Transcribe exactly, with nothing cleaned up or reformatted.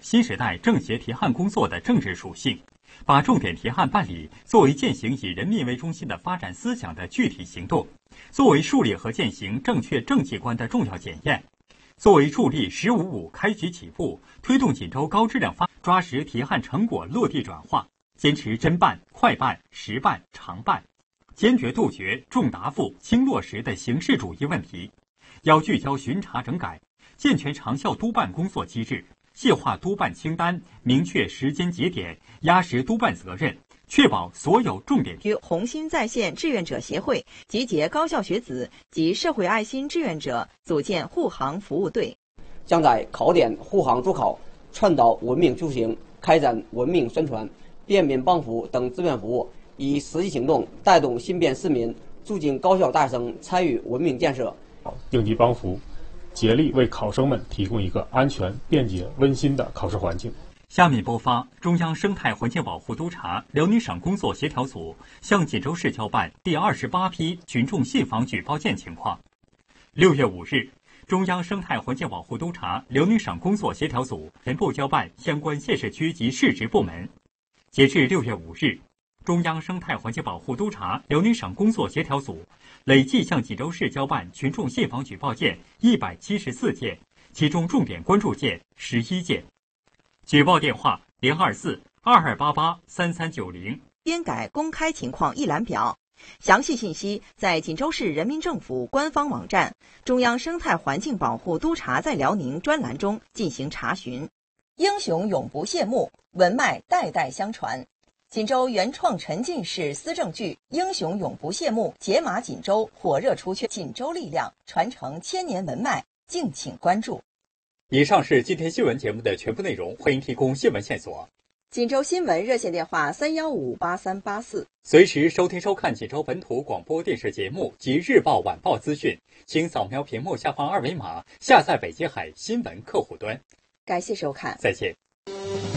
新时代政协提案工作的政治属性，把重点提案办理作为践行以人民为中心的发展思想的具体行动，作为树立和践行正确政绩观的重要检验，作为助力“十五五”开局起步，推动锦州高质量发，抓实提案成果落地转化，坚持真办、快办、实办、常办，坚决杜绝重答复、轻落实的形式主义问题，要聚焦巡查整改，健全长效督办工作机制，细化督办清单，明确时间节点，压实督办责任，确保所有重点。 与红星在线志愿者协会集结高校学子及社会爱心志愿者，组建护航服务队， 将在考点护航助考、倡导文明出行、开展文明宣传、便民帮扶等志愿服务，以实际行动带动新编市民，促进高校大生参与文明建设。 应急帮扶，竭力为考生们提供一个安全、便捷、温馨的考试环境。 下面播发中央生态环境保护督察辽宁省工作协调组向锦州市交办第二十八批群众信访举报件情况。六月五日，中央生态环境保护督察辽宁省工作协调组全部交办相关县市区及市直部门。截至六月五日，中央生态环境保护督察辽宁省工作协调组累计向锦州市交办群众信访举报件一百七十四件，其中重点关注件十一件。举报电话零二四二二八八三三九零。 编改公开情况一览表，详细信息在锦州市人民政府官方网站中央生态环境保护督察在辽宁专栏中进行查询。英雄永不谢幕，文脉代代相传。锦州原创沉浸式思政剧《英雄永不谢幕》解码锦州火热出圈，锦州力量传承千年文脉，敬请关注。 以上是今天新闻节目的全部内容，欢迎提供新闻线索。 锦州新闻热线电话三幺五八三八四， 随时收听收看锦州本土广播电视节目及日报晚报资讯，请扫描屏幕下方二维码下载北京海新闻客户端。 感谢收看， 再见。